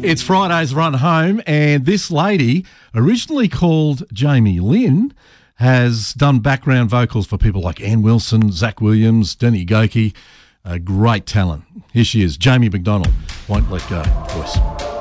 It's Friday's Run Home, and this lady, originally called Jamie Lynn, has done background vocals for people like Ann Wilson, Zach Williams, Denny Goki. A great talent. Here she is, Jamie McDonald. Won't Let Go. Voice.